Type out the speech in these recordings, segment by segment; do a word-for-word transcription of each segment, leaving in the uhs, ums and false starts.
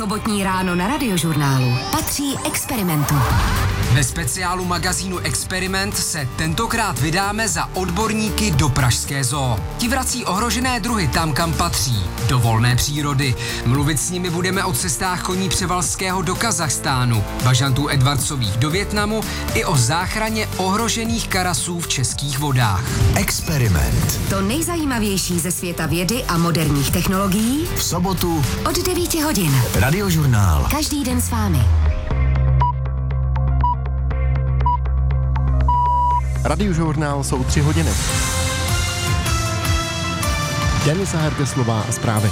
Sobotní ráno na Radiožurnálu patří Experimentu. Ve speciálu magazínu Experiment se tentokrát vydáme za odborníky do pražské zoo. Ti vrací ohrožené druhy tam, kam patří, do volné přírody. Mluvit s nimi budeme o cestách koní Převalského do Kazachstánu, bažantů Edwardsových do Vietnamu i o záchraně ohrožených karasů v českých vodách. Experiment. To nejzajímavější ze světa vědy a moderních technologií V sobotu od devíti hodin. Radiožurnál. Každý den s vámi. Radiožurnál jsou tři hodiny. Denisa Hergeslová a zprávy.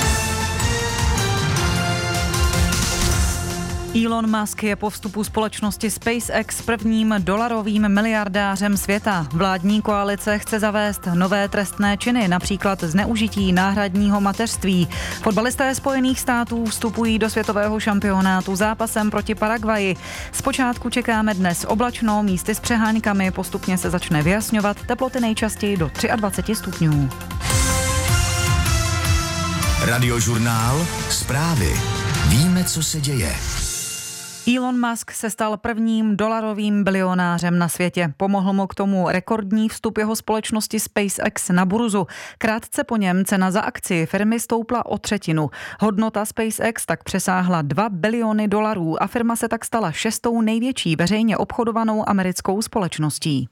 Elon Musk je po vstupu společnosti SpaceX prvním dolarovým miliardářem světa. Vládní koalice chce zavést nové trestné činy, například zneužití náhradního mateřství. Fotbalisté Spojených států vstupují do světového šampionátu zápasem proti Paraguayi. Zpočátku čekáme dnes oblačno, místy s přeháňkami, postupně se začne vyjasňovat, teploty nejčastěji do dvacet tři stupňů. Radiožurnál. Zprávy. Víme, co se děje. Elon Musk se stal prvním dolarovým bilionářem na světě. Pomohl mu k tomu rekordní vstup jeho společnosti SpaceX na burzu. Krátce po něm cena za akci firmy stoupla o třetinu. Hodnota SpaceX tak přesáhla dva biliony dolarů a firma se tak stala šestou největší veřejně obchodovanou americkou společností.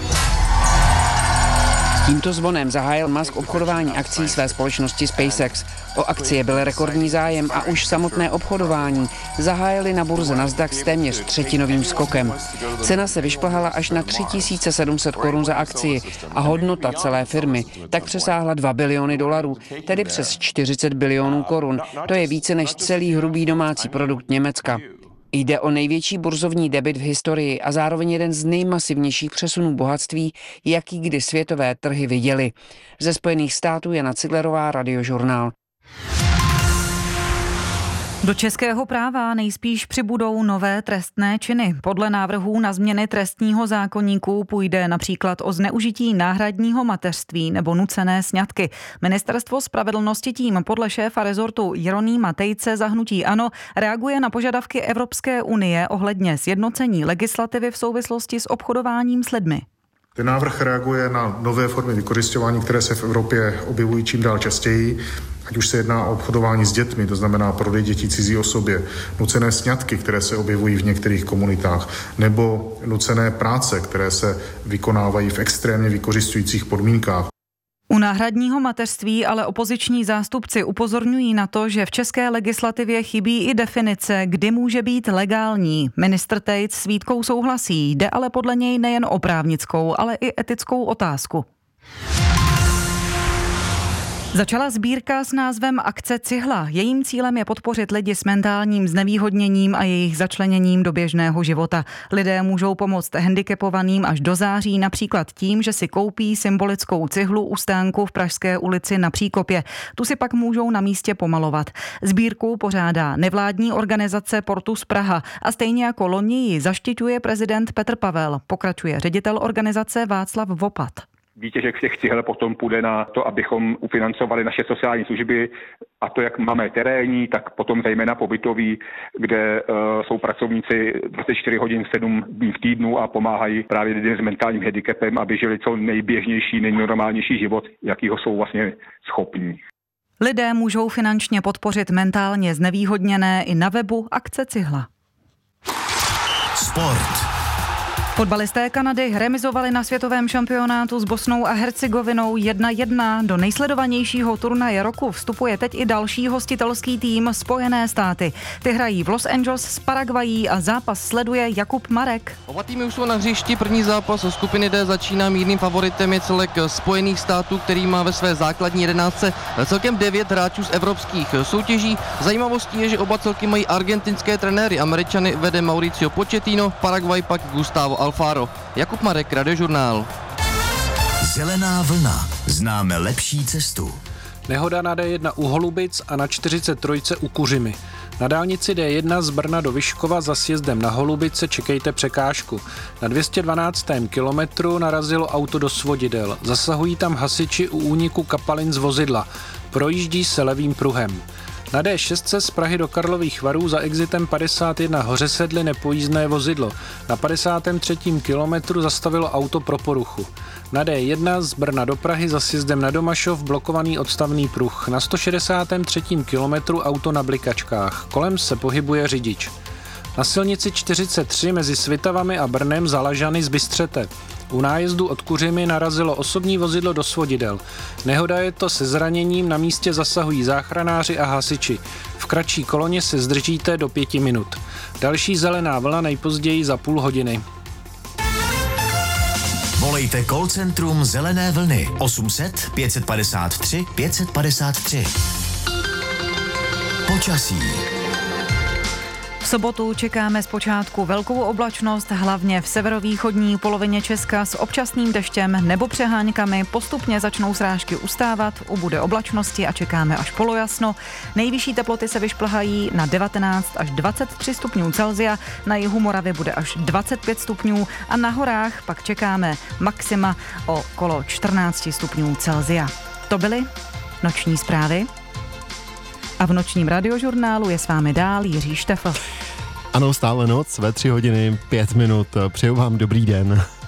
Tímto zvonem zahájil Musk obchodování akcí své společnosti SpaceX. O akcie byl rekordní zájem a už samotné obchodování zahájili na burze Nasdaq s téměř třetinovým skokem. Cena se vyšplhala až na tři tisíce sedm set korun za akcii a hodnota celé firmy tak přesáhla dva biliony dolarů, tedy přes čtyřicet bilionů korun. To je více než celý hrubý domácí produkt Německa. Jde o největší burzovní debit v historii a zároveň jeden z nejmasivnějších přesunů bohatství, jaký kdy světové trhy viděly. Ze Spojených států Jana Ciglerová, Radiožurnál. Do českého práva nejspíš přibudou nové trestné činy. Podle návrhů na změny trestního zákoníku půjde například o zneužití náhradního mateřství nebo nucené sňatky. Ministerstvo spravedlnosti tím podle šéfa rezortu Jeronýma Tejce za hnutí ANO reaguje na požadavky Evropské unie ohledně sjednocení legislativy v souvislosti s obchodováním s lidmi. Ten návrh reaguje na nové formy vykořisťování, které se v Evropě objevují čím dál častěji, ať už se jedná o obchodování s dětmi, to znamená prodej dětí cizí osobě, nucené sňatky, které se objevují v některých komunitách, nebo nucené práce, které se vykonávají v extrémně vykořisťujících podmínkách. U náhradního mateřství ale opoziční zástupci upozorňují na to, že v české legislativě chybí i definice, kdy může být legální. Ministr Tejc s výtkou souhlasí, jde ale podle něj nejen o právnickou, ale i etickou otázku. Začala sbírka s názvem Akce Cihla. Jejím cílem je podpořit lidi s mentálním znevýhodněním a jejich začleněním do běžného života. Lidé můžou pomoct handicapovaným až do září, například tím, že si koupí symbolickou cihlu u stánku v Pražské ulici na Příkopě. Tu si pak můžou na místě pomalovat. Sbírku pořádá nevládní organizace Portus Praha a stejně jako loni ji zaštiťuje prezident Petr Pavel. Pokračuje ředitel organizace Václav Vopat. Výtěžek těch cihel potom půjde na to, abychom ufinancovali naše sociální služby, a to jak máme terénní, tak potom zejména pobytový, kde uh, jsou pracovníci dvacet čtyři hodin sedm dní v týdnu a pomáhají právě lidem s mentálním handicapem, aby žili co nejběžnější, nejnormálnější život, jakýho jsou vlastně schopní. Lidé můžou finančně podpořit mentálně znevýhodněné i na webu Akce Cihla. Sport. Fotbalisté Kanady remizovali na světovém šampionátu s Bosnou a Hercegovinou jedna jedna. Do nejsledovanějšího turnaje roku vstupuje teď i další hostitelský tým Spojené státy. Ty hrají v Los Angeles s Paraguayí a zápas sleduje Jakub Marek. Oba týmy už jsou na hřišti, první zápas o skupiny D začíná, mírným favoritem je celek Spojených států, který má ve své základní jedenáctce celkem devět hráčů z evropských soutěží. Zajímavostí je, že oba celky mají argentinské trenéry, Američany vede Mauricio Pochettino, Paraguay pak Gustavo Alfaro. Jakub Marek, Radiožurnál. Zelená vlna. Známe lepší cestu. Nehoda na D jedna u Holubic a na čtyřicet tři u Kuřimy. Na dálnici D jedna z Brna do Vyškova za sjezdem na Holubice čekejte překážku. Na dvě stě dvanáctém kilometru narazilo auto do svodidel. Zasahují tam hasiči u úniku kapalin z vozidla. Projíždí se levým pruhem. Na D šest z Prahy do Karlových Varů za exitem padesát jedna Hořesedly nepojízdné vozidlo. Na padesátém třetím kilometru zastavilo auto pro poruchu. Na D jedna z Brna do Prahy za sjezdem na Domašov blokovaný odstavný pruh. Na sto šedesátém třetím kilometru auto na blikačkách. Kolem se pohybuje řidič. Na silnici čtyřicet tři mezi Svitavami a Brnem za Lažany z Bystřete. U nájezdu od Kuřimy narazilo osobní vozidlo do svodidel. Nehoda je to se zraněním, na místě zasahují záchranáři a hasiči. V kratší koloně se zdržíte do pěti minut. Další zelená vlna nejpozději za půl hodiny. Volejte call centrum Zelené vlny osm set pět padesát tři pět padesát tři. Počasí. V sobotu čekáme zpočátku velkou oblačnost, hlavně v severovýchodní polovině Česka s občasným deštěm nebo přeháňkami. Postupně začnou srážky ustávat, ubude oblačnosti a čekáme až polojasno. Nejvyšší teploty se vyšplhají na devatenáct až dvacet tři stupňů Celsia, na jihu Moravy bude až dvacet pět stupňů a na horách pak čekáme maxima okolo čtrnáct stupňů Celsia. To byly noční zprávy. A v nočním radiožurnálu je s vámi dál Jiří Štefl. Ano, stále noc ve tři hodiny, pět minut. Přeju vám dobrý den.